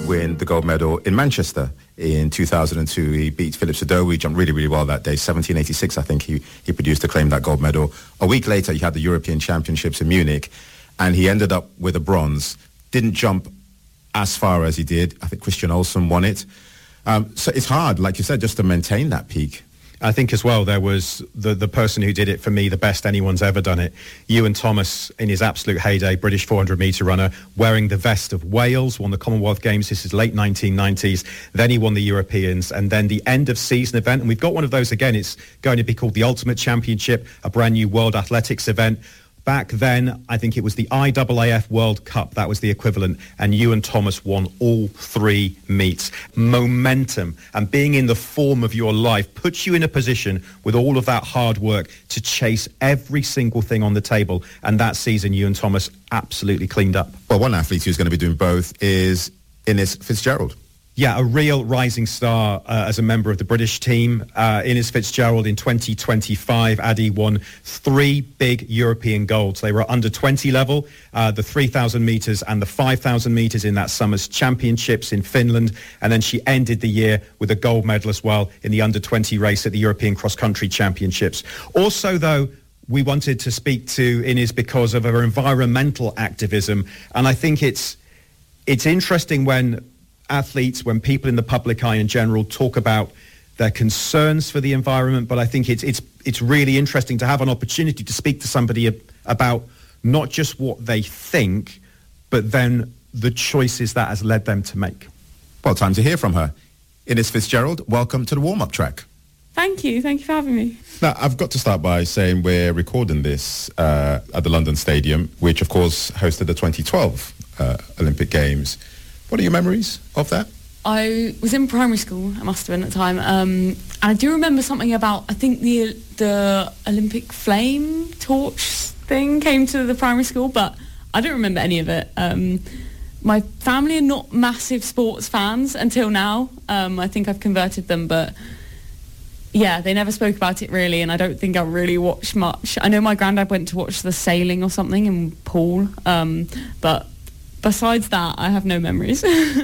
win the gold medal in Manchester in 2002. He beat Philip Sodoma. He jumped really, really well that day. 1786, I think he produced to claim that gold medal. A week later, he had the European Championships in Munich, and he ended up with a bronze. Didn't jump as far as he did. I think Christian Olsen won it. So it's hard, like you said, just to maintain that peak. I think as well there was the person who did it for me the best anyone's ever done it. Ewan Thomas in his absolute heyday, British 400 metre runner, wearing the vest of Wales, won the Commonwealth Games. This is late 1990s. Then he won the Europeans, and then the end of season event. And we've got one of those again. It's going to be called the Ultimate Championship, a brand new World Athletics event. Back then, I think it was the IAAF World Cup. That was the equivalent. And Ewan Thomas won all three meets. Momentum and being in the form of your life puts you in a position with all of that hard work to chase every single thing on the table. And that season, Ewan Thomas absolutely cleaned up. Well, one athlete who's going to be doing both is Innes Fitzgerald. Yeah, a real rising star as a member of the British team. Innes Fitzgerald in 2025, Adi won 3 big European golds. They were under 20 level, the 3,000 metres and the 5,000 metres in that summer's championships in Finland. And then she ended the year with a gold medal as well in the under 20 race at the European cross-country championships. Also, though, we wanted to speak to Innes because of her environmental activism. And I think it's interesting when athletes, when people in the public eye in general talk about their concerns for the environment, but I think it's really interesting to have an opportunity to speak to somebody about not just what they think, but then the choices that has led them to make. Well, time to hear from her. Innes Fitzgerald, welcome to the warm-up track. Thank you for having me. Now, I've got to start by saying we're recording this at the London Stadium, which of course hosted the 2012 Olympic Games. What are your memories of that? I was in primary school, I must have been at the time, and I do remember something about, I think the Olympic flame torch thing came to the primary school, but I don't remember any of it. My family are not massive sports fans until now. I think I've converted them, but yeah, they never spoke about it really, and I don't think I really watched much. I know my granddad went to watch the sailing or something in Poole, but besides that, I have no memories.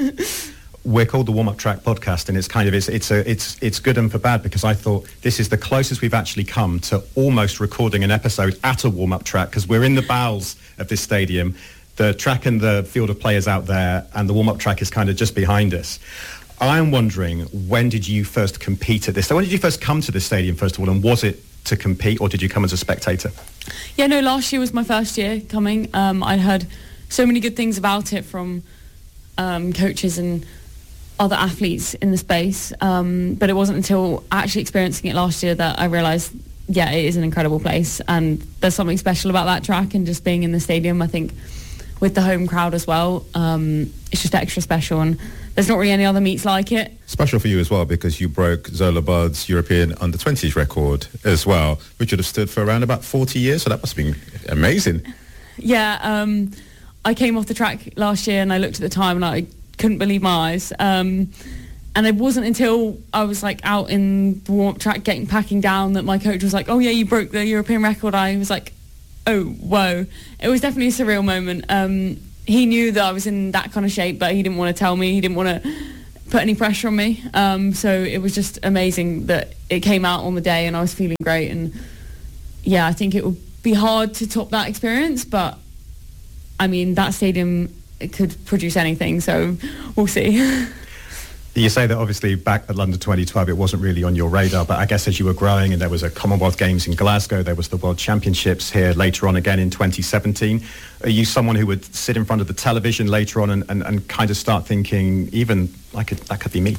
We're called the Warm-Up Track podcast, and it's kind of it's good and for bad, because I thought this is the closest we've actually come to almost recording an episode at a warm-up track, because we're in the bowels of this stadium. The track and the field of players out there, and the warm-up track is kind of just behind us. I'm wondering, when did you first compete at this? So when did you first come to this stadium, first of all, and was it to compete, or did you come as a spectator? Yeah, no, last year was my first year coming. I'd heard so many good things about it from coaches and other athletes in the space, but it wasn't until actually experiencing it last year that I realised, yeah, it is an incredible place, and there's something special about that track, and just being in the stadium, I think, with the home crowd as well, it's just extra special, and there's not really any other meets like it. Special for you as well, because you broke Zola Budd's European under-20s record as well, which would have stood for around about 40 years, so that must have been amazing. Yeah, I came off the track last year and I looked at the time and I couldn't believe my eyes. And it wasn't until I was like out in the warm-up track packing down that my coach was like, oh yeah, you broke the European record. I was like, oh, whoa. It was definitely a surreal moment. He knew that I was in that kind of shape, but he didn't want to tell me. He didn't want to put any pressure on me. So it was just amazing that it came out on the day and I was feeling great. And yeah, I think it would be hard to top that experience, but I mean, that stadium, it could produce anything, so we'll see. You say that obviously back at London 2012 it wasn't really on your radar, but I guess as you were growing and there was a Commonwealth Games in Glasgow, there was the World Championships here later on again in 2017. Are you someone who would sit in front of the television later on and kind of start thinking, even that could be me?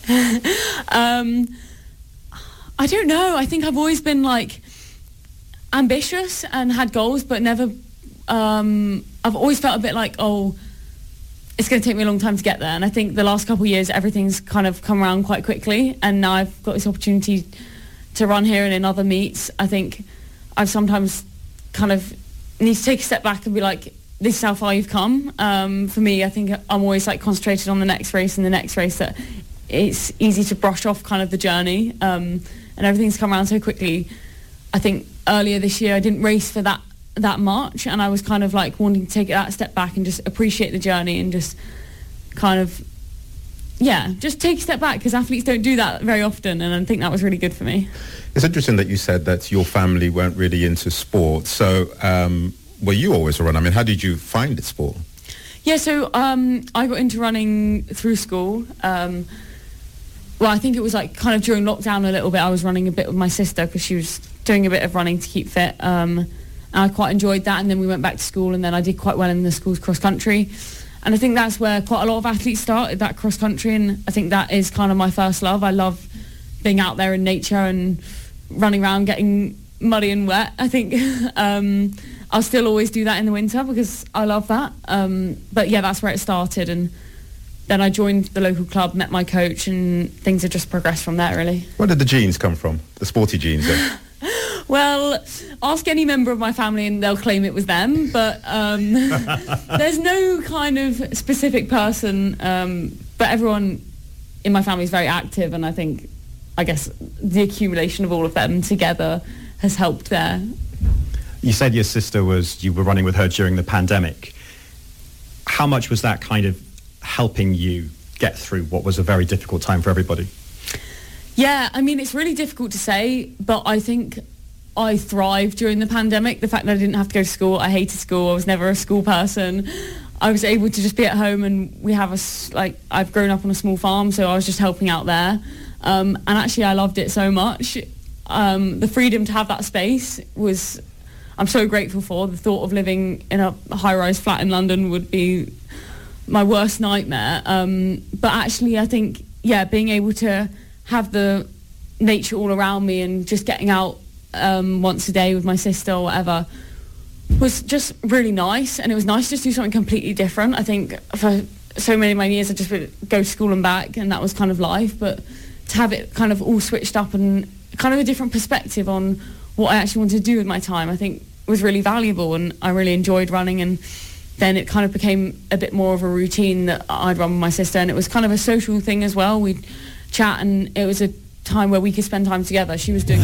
I don't know. I think I've always been like ambitious and had goals, but never... I've always felt a bit like, it's going to take me a long time to get there. And I think the last couple of years, everything's kind of come around quite quickly. And now I've got this opportunity to run here and in other meets. I think I've sometimes kind of need to take a step back and be like, this is how far you've come. For me, I think I'm always like concentrated on the next race and the next race, that it's easy to brush off kind of the journey. And everything's come around so quickly. I think earlier this year, I didn't race for that much, and I was kind of like wanting to take that step back and just appreciate the journey and just kind of just take a step back, because athletes don't do that very often, and I think that was really good for me. It's interesting that you said that your family weren't really into sport. So were you always a runner? I mean, how did you find sport? Yeah, so I got into running through school. Well, I think it was like kind of during lockdown a little bit. I was running a bit with my sister because she was doing a bit of running to keep fit. And I quite enjoyed that. And then we went back to school, and then I did quite well in the school's cross country. And I think that's where quite a lot of athletes start, that cross country. And I think that is kind of my first love. I love being out there in nature and running around, getting muddy and wet. I think I'll still always do that in the winter because I love that. But yeah, that's where it started. And then I joined the local club, met my coach, and things have just progressed from there, really. Where did the genes come from? The sporty genes then? Well, ask any member of my family and they'll claim it was them, but there's no kind of specific person, but everyone in my family is very active, and I guess the accumulation of all of them together has helped there. You said your sister you were running with her during the pandemic. How much was that kind of helping you get through what was a very difficult time for everybody? Yeah, I mean, it's really difficult to say, but I think I thrived during the pandemic. The fact that I didn't have to go to school, I hated school, I was never a school person. I was able to just be at home, and we have I've grown up on a small farm, so I was just helping out there. And actually I loved it so much. The freedom to have that space I'm so grateful for. The thought of living in a high-rise flat in London would be my worst nightmare. But actually I think, being able to have the nature all around me and just getting out once a day with my sister or whatever was just really nice. And it was nice to just do something completely different. I think for so many of my years I just would go to school and back, and that was kind of life. But to have it kind of all switched up and kind of a different perspective on what I actually wanted to do with my time, I think was really valuable, and I really enjoyed running. And then it kind of became a bit more of a routine that I'd run with my sister, and it was kind of a social thing as well. We'd chat, and it was a time where we could spend time together. She was doing